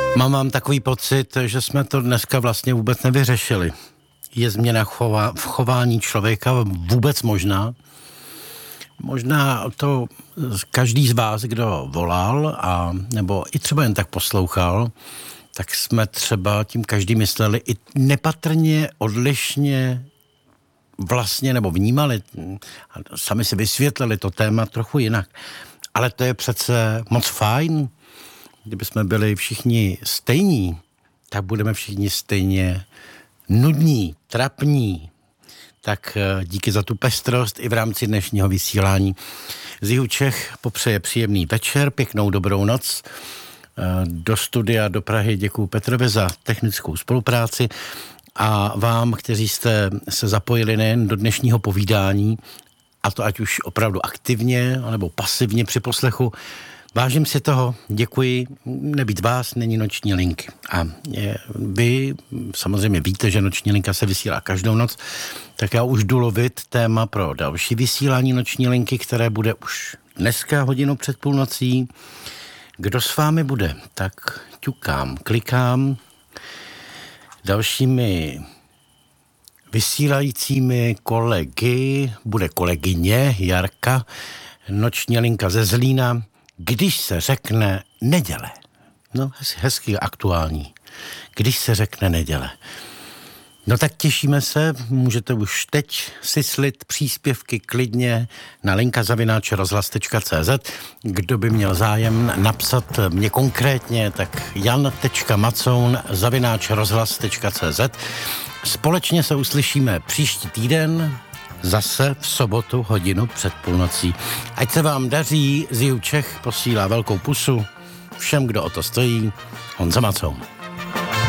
Mám takový pocit, že jsme to dneska vlastně vůbec nevyřešili. Je změna v chování člověka vůbec možná? Možná to každý z vás, kdo volal a nebo i třeba jen tak poslouchal, tak jsme třeba tím každý mysleli i nepatrně, odlišně vlastně, nebo vnímali, sami si vysvětlili to téma trochu jinak. Ale to je přece moc fajn. Kdyby jsme byli všichni stejní, tak budeme všichni stejně nudní, trapní. Tak díky za tu pestrost i v rámci dnešního vysílání. Z Jihu Čech popřeje příjemný večer, pěknou dobrou noc. Do studia, do Prahy děkuju Petrovi za technickou spolupráci a vám, kteří jste se zapojili nejen do dnešního povídání, a to ať už opravdu aktivně, nebo pasivně při poslechu. Vážím si toho, děkuji, nebýt vás, není noční linky. A vy samozřejmě víte, že noční linka se vysílá každou noc, tak já už jdu lovit téma pro další vysílání noční linky, které bude už dneska hodinu před půlnocí. Kdo s vámi bude? Tak ťukám, klikám. Dalšími vysílajícími kolegy bude kolegyně Jarka, noční linka ze Zlína, když se řekne neděle. No, hezky aktuální. Když se řekne neděle. No tak těšíme se, můžete už teď syslit příspěvky klidně na linka@rozhlas.cz. Kdo by měl zájem napsat mě konkrétně, tak jan.macoun@rozhlas.cz. Společně se uslyšíme příští týden, zase v sobotu hodinu před půlnocí. Ať se vám daří, z Jihu Čech posílá velkou pusu všem, kdo o to stojí. Honza Macoun.